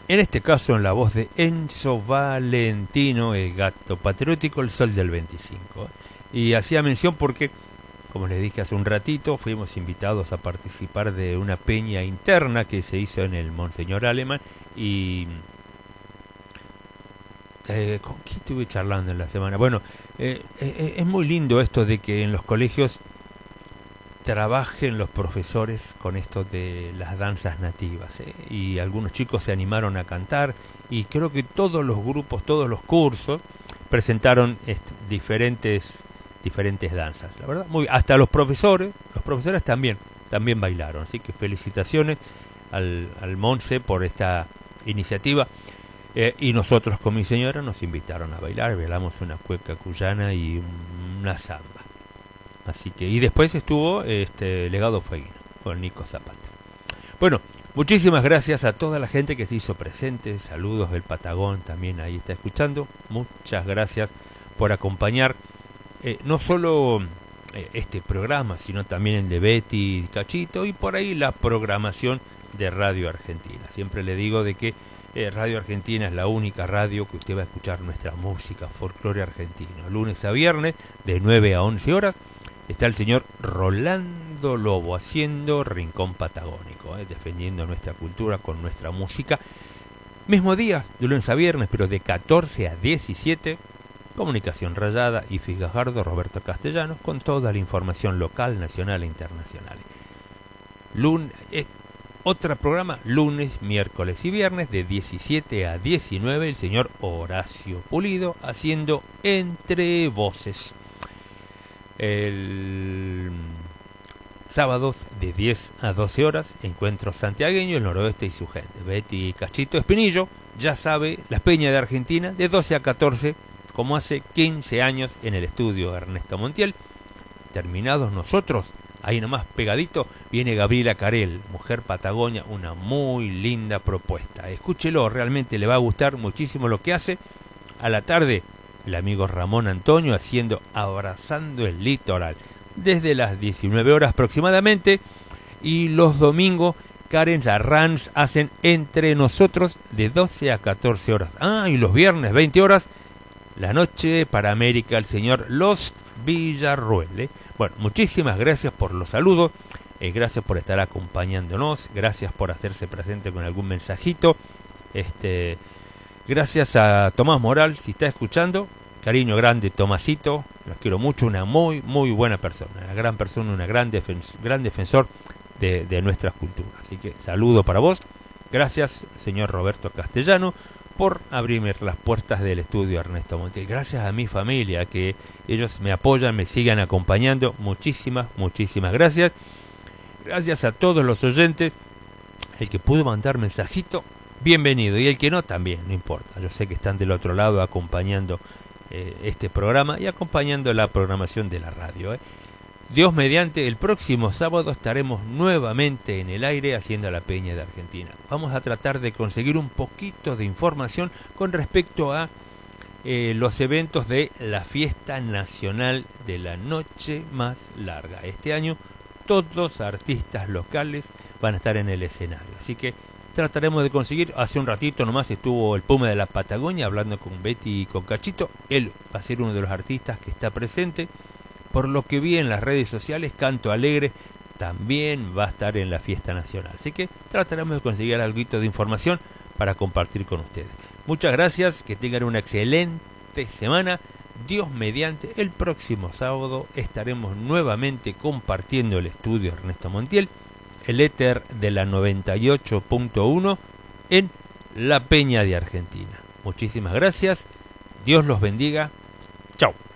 En este caso en la voz de Enzo Valentino, el gato patriótico, el sol del 25. Y hacía mención porque, como les dije hace un ratito, fuimos invitados a participar de una peña interna que se hizo en el Monseñor Alemán. Y ¿con quién estuve charlando en la semana? Bueno, es muy lindo esto de que en los colegios trabajen los profesores con esto de las danzas nativas, y algunos chicos se animaron a cantar, y creo que todos los grupos, todos los cursos presentaron diferentes danzas, la verdad, muy, hasta los profesores también bailaron, así que felicitaciones al Monse por esta iniciativa. Y nosotros con mi señora nos invitaron a bailar, bailamos una cueca cuyana y una samba. Así que, y después estuvo Legado Fueguino con Nico Zapata. Bueno, muchísimas gracias a toda la gente que se hizo presente. Saludos del Patagón, también ahí está escuchando. Muchas gracias por acompañar no solo este programa, sino también el de Betty y Cachito, y por ahí la programación de Radio Argentina. Siempre le digo de que Radio Argentina es la única radio que usted va a escuchar nuestra música, folclore argentino. Lunes a viernes, de 9 a 11 horas. Está el señor Rolando Lobo haciendo Rincón Patagónico, defendiendo nuestra cultura con nuestra música. Mismo día, de lunes a viernes, pero de 14 a 17, Comunicación Rayada y Figajardo, Roberto Castellanos, con toda la información local, nacional e internacional. Otro programa, lunes, miércoles y viernes, de 17 a 19, el señor Horacio Pulido haciendo Entre Voces. El sábados de 10 a 12 horas, Encuentro Santiagueño, el Noroeste y su gente. Betty y Cachito Espinillo, ya sabe, las peñas de Argentina, de 12 a 14, como hace 15 años en el estudio Ernesto Montiel. Terminados nosotros, ahí nomás pegadito, viene Gabriela Carel, Mujer Patagonia, una muy linda propuesta. Escúchelo, realmente le va a gustar muchísimo lo que hace. A la tarde, el amigo Ramón Antonio haciendo Abrazando el Litoral, desde las 19 horas aproximadamente. Y los domingos, Karen Arranz hacen Entre Nosotros de 12 a 14 horas. Y los viernes, 20 horas, la noche para América, el señor Lost Villarruel. Bueno, muchísimas gracias por los saludos, gracias por estar acompañándonos, gracias por hacerse presente con algún mensajito. Gracias a Tomás Moral, si está escuchando, cariño grande Tomasito, los quiero mucho, una muy buena persona, una gran persona, una gran defensor de nuestras culturas. Así que saludo para vos, gracias señor Roberto Castellano por abrirme las puertas del estudio Ernesto Montiel. Gracias a mi familia, que ellos me apoyan, me sigan acompañando, muchísimas gracias. Gracias a todos los oyentes, el que pudo mandar mensajito, bienvenido, y el que no, también, no importa. Yo sé que están del otro lado acompañando este programa y acompañando la programación de la radio. Dios mediante, el próximo sábado estaremos nuevamente en el aire haciendo la Peña de Argentina. Vamos a tratar de conseguir un poquito de información con respecto a los eventos de la Fiesta Nacional de la Noche Más Larga. Este año todos artistas locales van a estar en el escenario, así que trataremos de conseguir. Hace un ratito nomás estuvo el Puma de la Patagonia hablando con Betty y con Cachito. Él va a ser uno de los artistas que está presente. Por lo que vi en las redes sociales, Canto Alegre también va a estar en la Fiesta Nacional. Así que trataremos de conseguir algo de información para compartir con ustedes. Muchas gracias, que tengan una excelente semana. Dios mediante, el próximo sábado estaremos nuevamente compartiendo el estudio Ernesto Montiel, el éter de la 98.1 en La Peña de Argentina. Muchísimas gracias, Dios los bendiga, chao.